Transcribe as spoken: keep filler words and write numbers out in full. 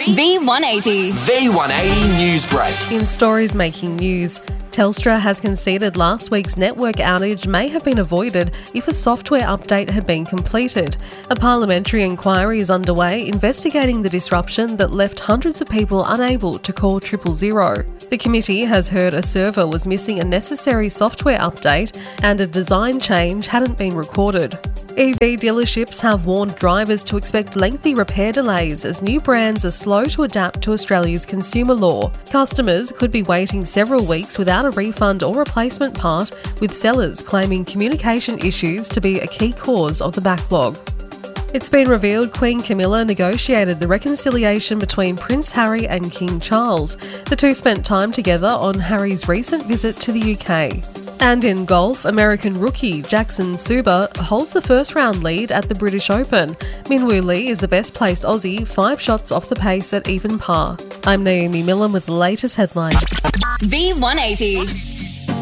V one eighty. V one eighty News Break. In stories making news, Telstra has conceded last week's network outage may have been avoided if a software update had been completed. A parliamentary inquiry is underway investigating the disruption that left hundreds of people unable to call triple zero. The committee has heard a server was missing a necessary software update and a design change hadn't been recorded. E V dealerships have warned drivers to expect lengthy repair delays as new brands are slow to adapt to Australia's consumer law. Customers could be waiting several weeks without a refund or replacement part, with sellers claiming communication issues to be a key cause of the backlog. It's been revealed Queen Camilla negotiated the reconciliation between Prince Harry and King Charles. The two spent time together on Harry's recent visit to the U K. And in golf, American rookie Jackson Suba holds the first round lead at the British Open. Minwoo Lee is the best placed Aussie, five shots off the pace at even par. I'm Naomi Millen with the latest headlines. V one eighty.